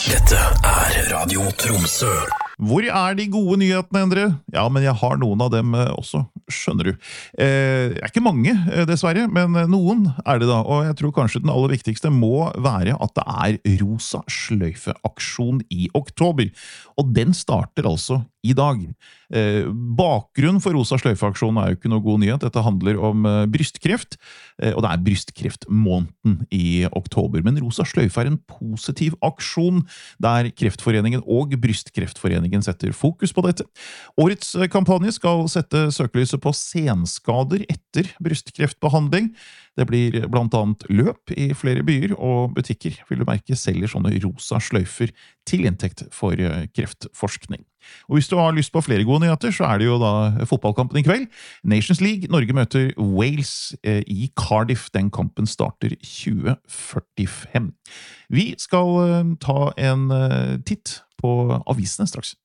Dette Radio Tromsø. Hvor de gode nyhetene, Endre? Ja, men jeg har noen av dem også, skjønner du. Det ikke mange, dessverre, men noen det da. Og jeg tror kanskje den aller viktigste må være at det rosa sløyfe-aksjon i oktober. Og den starter altså i dag. Bakgrunnen for rosa sløyfe-aksjonen jo ikke noe god nyhet. Dette handler om brystkreft, og det brystkreftmåneden i oktober. Men rosa sløyfe en positiv aksjon der Kreftforeningen og Brystkreftforeningen setter fokus på dette. Årets kampanje skal sette søkelyset på senskader etter brystkreftbehandling. Det blir blant annet løp i flere byer, og butikker vil du merke selger sånne rosa sløyfer til inntekt for kreftforskning. Og hvis du har lyst på flere gode nyheter, så det jo da fotballkampen i kveld. Nations League, Norge møter Wales i Cardiff. Den kampen starter 20:45. Vi skal ta en titt på avisene straks.